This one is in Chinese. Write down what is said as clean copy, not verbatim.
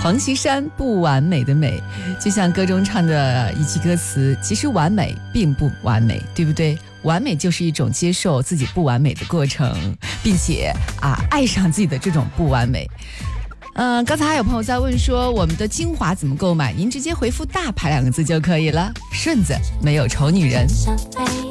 黄绮珊不完美的美，就像歌中唱的一句歌词，其实完美并不完美，对不对？完美就是一种接受自己不完美的过程，并且爱上自己的这种不完美。刚才还有朋友在问说我们的精华怎么购买，您直接回复大牌2个字就可以了，顺子没有丑女人。